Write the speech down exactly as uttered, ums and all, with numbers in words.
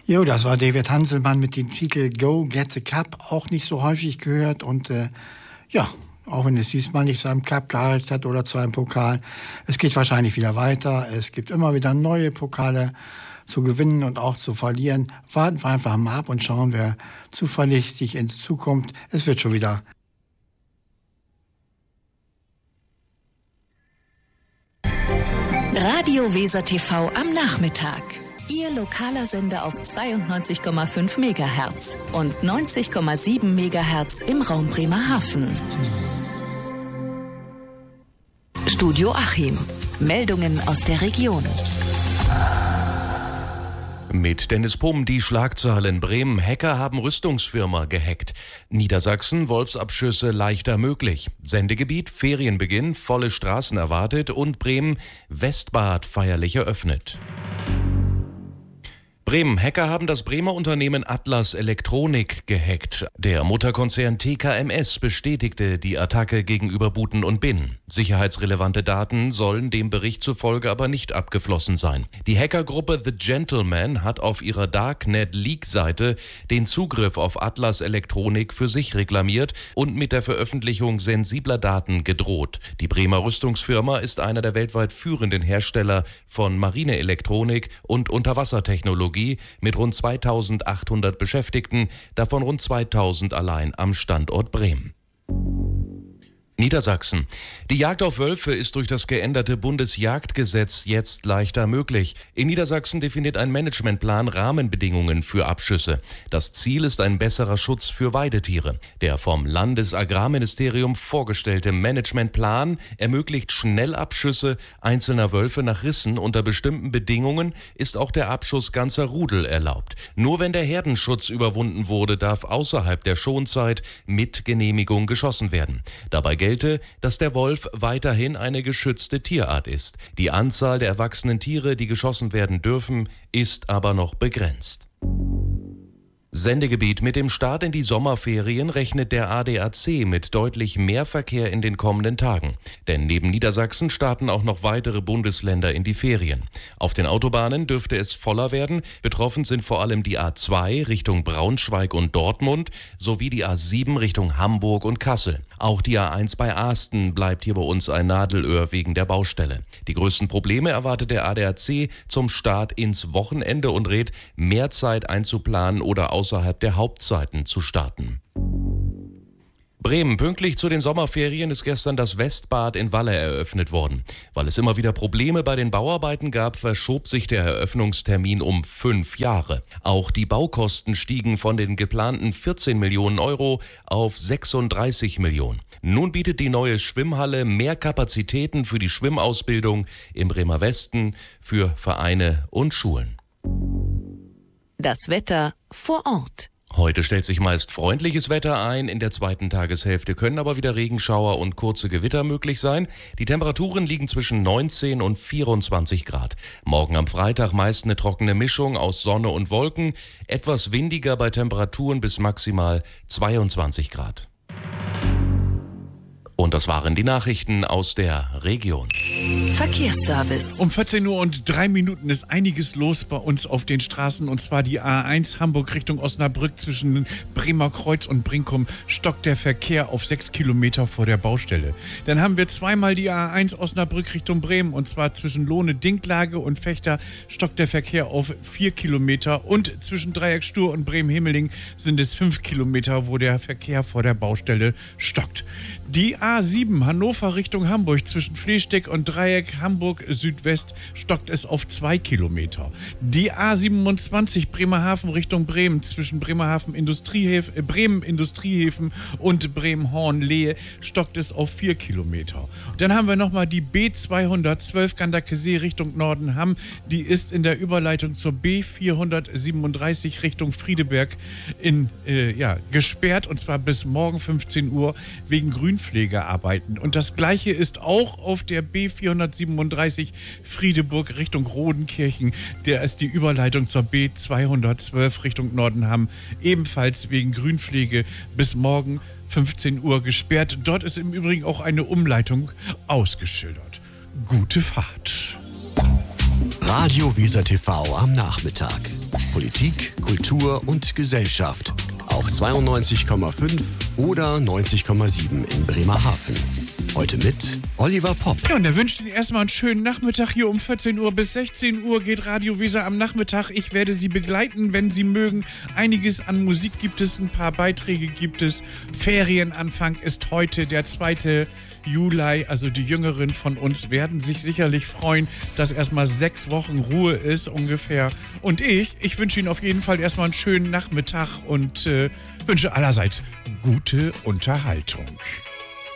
Jo, das war David Hanselmann mit dem Titel Go Get the Cup, auch nicht so häufig gehört und äh, ja, auch wenn es diesmal nicht zu einem Cup gereicht hat oder zu einem Pokal. Es geht wahrscheinlich wieder weiter, es gibt immer wieder neue Pokale zu gewinnen und auch zu verlieren. Warten wir einfach mal ab und schauen, wer zuverlässig in Zukunft. Es wird schon wieder. Radio Weser T V am Nachmittag. Ihr lokaler Sender auf zweiundneunzig Komma fünf Megahertz und neunzig Komma sieben Megahertz im Raum Bremerhaven. Studio Achim. Meldungen aus der Region. Mit Dennis Pumm die Schlagzeilen. Bremen: Hacker haben Rüstungsfirma gehackt. Niedersachsen: Wolfsabschüsse leichter möglich. Sendegebiet: Ferienbeginn, volle Straßen erwartet. Und Bremen: Westbad feierlich eröffnet. Bremen: Hacker haben das Bremer Unternehmen Atlas Elektronik gehackt. Der Mutterkonzern T K M S bestätigte die Attacke gegenüber Buten und Bin. Sicherheitsrelevante Daten sollen dem Bericht zufolge aber nicht abgeflossen sein. Die Hackergruppe The Gentleman hat auf ihrer Darknet-Leak-Seite den Zugriff auf Atlas Elektronik für sich reklamiert und mit der Veröffentlichung sensibler Daten gedroht. Die Bremer Rüstungsfirma ist einer der weltweit führenden Hersteller von Marineelektronik und Unterwassertechnologie mit rund zweitausendachthundert Beschäftigten, davon rund zweitausend allein am Standort Bremen. Niedersachsen. Die Jagd auf Wölfe ist durch das geänderte Bundesjagdgesetz jetzt leichter möglich. In Niedersachsen definiert ein Managementplan Rahmenbedingungen für Abschüsse. Das Ziel ist ein besserer Schutz für Weidetiere. Der vom Landesagrarministerium vorgestellte Managementplan ermöglicht Schnellabschüsse einzelner Wölfe nach Rissen. Unter bestimmten Bedingungen ist auch der Abschuss ganzer Rudel erlaubt. Nur wenn der Herdenschutz überwunden wurde, darf außerhalb der Schonzeit mit Genehmigung geschossen werden. Dabei gelte, dass der Wolf weiterhin eine geschützte Tierart ist. Die Anzahl der erwachsenen Tiere, die geschossen werden dürfen, ist aber noch begrenzt. Sendegebiet: Mit dem Start in die Sommerferien rechnet der A D A C mit deutlich mehr Verkehr in den kommenden Tagen. Denn neben Niedersachsen starten auch noch weitere Bundesländer in die Ferien. Auf den Autobahnen dürfte es voller werden. Betroffen sind vor allem die A zwei Richtung Braunschweig und Dortmund sowie die A sieben Richtung Hamburg und Kassel. Auch die A eins bei Asten bleibt hier bei uns ein Nadelöhr wegen der Baustelle. Die größten Probleme erwartet der A D A C zum Start ins Wochenende und rät, mehr Zeit einzuplanen oder außerhalb der Hauptzeiten zu starten. Bremen: Pünktlich zu den Sommerferien ist gestern das Westbad in Walle eröffnet worden. Weil es immer wieder Probleme bei den Bauarbeiten gab, verschob sich der Eröffnungstermin um fünf Jahre. Auch die Baukosten stiegen von den geplanten vierzehn Millionen Euro auf sechsunddreißig Millionen. Nun bietet die neue Schwimmhalle mehr Kapazitäten für die Schwimmausbildung im Bremer Westen, für Vereine und Schulen. Das Wetter vor Ort. Heute stellt sich meist freundliches Wetter ein, in der zweiten Tageshälfte können aber wieder Regenschauer und kurze Gewitter möglich sein. Die Temperaturen liegen zwischen neunzehn und vierundzwanzig Grad. Morgen am Freitag meist eine trockene Mischung aus Sonne und Wolken, etwas windiger bei Temperaturen bis maximal zweiundzwanzig Grad. Und das waren die Nachrichten aus der Region. Verkehrsservice. Um vierzehn Uhr und drei Minuten ist einiges los bei uns auf den Straßen, und zwar die A eins Hamburg Richtung Osnabrück. Zwischen Bremer Kreuz und Brinkum stockt der Verkehr auf sechs Kilometer vor der Baustelle. Dann haben wir zweimal die A eins Osnabrück Richtung Bremen, und zwar zwischen Lohne-Dinklage und Fechter stockt der Verkehr auf vier Kilometer, und zwischen Dreieck-Stur und Bremen-Himmeling sind es fünf Kilometer, wo der Verkehr vor der Baustelle stockt. Die A sieben Hannover Richtung Hamburg zwischen Flesteck und Dreieck Hamburg Südwest stockt es auf zwei Kilometer. Die A siebenundzwanzig Bremerhaven Richtung Bremen zwischen Bremerhaven Industriehäfen, äh, Bremen Industriehäfen und Bremen-Horn-Lehe stockt es auf vier Kilometer. Und dann haben wir nochmal die B zweihundertzwölf Gandakesee Richtung Nordenham. Die ist in der Überleitung zur B vierhundertsiebenunddreißig Richtung Friedeberg in, äh, ja, gesperrt, und zwar bis morgen fünfzehn Uhr wegen Grünpflegearbeiten. Und das gleiche ist auch auf der B vierhundertsiebenunddreißig Friedeburg Richtung Rodenkirchen. Der ist die Überleitung zur B zweihundertzwölf Richtung Nordenham, ebenfalls wegen Grünpflege bis morgen fünfzehn Uhr gesperrt. Dort ist im Übrigen auch eine Umleitung ausgeschildert. Gute Fahrt. Radio Weser T V am Nachmittag. Politik, Kultur und Gesellschaft. Auf zweiundneunzig Komma fünf oder neunzig Komma sieben in Bremerhaven. Heute mit Oliver Popp. Ja, und er wünscht Ihnen erstmal einen schönen Nachmittag. Hier um vierzehn Uhr bis sechzehn Uhr geht Radio Weser am Nachmittag. Ich werde Sie begleiten, wenn Sie mögen. Einiges an Musik gibt es, ein paar Beiträge gibt es. Ferienanfang ist heute der zweite Juli. Also die Jüngeren von uns werden sich sicherlich freuen, dass erstmal sechs Wochen Ruhe ist ungefähr. Und ich, ich wünsche Ihnen auf jeden Fall erstmal einen schönen Nachmittag und äh, wünsche allerseits gute Unterhaltung.